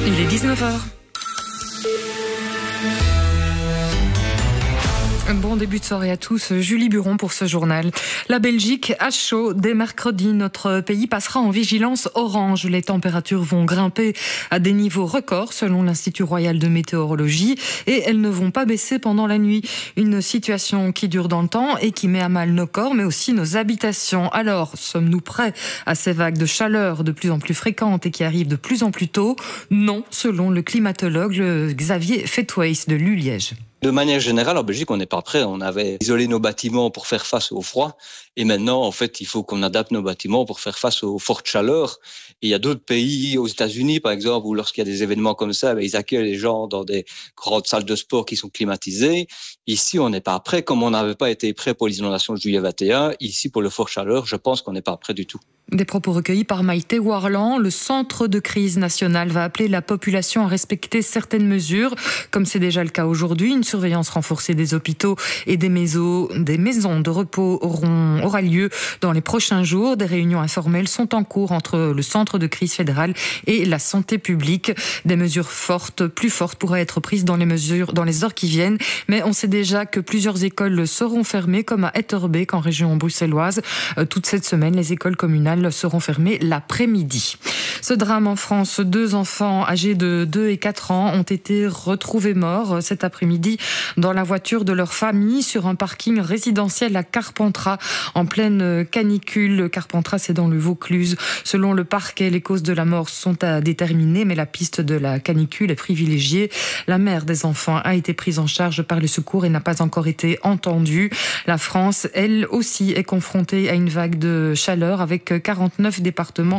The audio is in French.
Il est 19h. Bon début de soirée à tous, Julie Buron pour ce journal. La Belgique a chaud. Dès mercredi, notre pays passera en vigilance orange. Les températures vont grimper à des niveaux records selon l'Institut royal de météorologie et elles ne vont pas baisser pendant la nuit. Une situation qui dure dans le temps et qui met à mal nos corps mais aussi nos habitations. Alors, sommes-nous prêts à ces vagues de chaleur de plus en plus fréquentes et qui arrivent de plus en plus tôt? Non, selon le climatologue Xavier Fetways de l'U-Liège. De manière générale, en Belgique, on n'est pas prêt. On avait isolé nos bâtiments pour faire face au froid. Et maintenant, en fait, il faut qu'on adapte nos bâtiments pour faire face aux fortes chaleurs. Et il y a d'autres pays, aux États-Unis, par exemple, où lorsqu'il y a des événements comme ça, ils accueillent les gens dans des grandes salles de sport qui sont climatisées. Ici, on n'est pas prêt. Comme on n'avait pas été prêt pour les inondations de juillet 21, ici, pour le fort chaleur, je pense qu'on n'est pas prêt du tout. Des propos recueillis par Maïté Warland. Le centre de crise national va appeler la population à respecter certaines mesures, comme c'est déjà le cas aujourd'hui. Une surveillance renforcée des hôpitaux et des maisons de repos aura lieu dans les prochains jours. Des réunions informelles sont en cours entre le centre de crise fédéral et la santé publique. Des mesures plus fortes pourraient être prises dans les heures qui viennent. Mais on sait déjà que plusieurs écoles seront fermées, comme à Etterbeek en région bruxelloise. Toute cette semaine, les écoles communales seront fermées l'après-midi. Ce drame en France, 2 enfants âgés de 2 et 4 ans ont été retrouvés morts cet après-midi dans la voiture de leur famille sur un parking résidentiel à Carpentras en pleine canicule. Carpentras, c'est dans le Vaucluse. Selon le parquet, les causes de la mort sont à déterminer, mais la piste de la canicule est privilégiée. La mère des enfants a été prise en charge par les secours et n'a pas encore été entendue. La France, elle aussi, est confrontée à une vague de chaleur avec 49 départements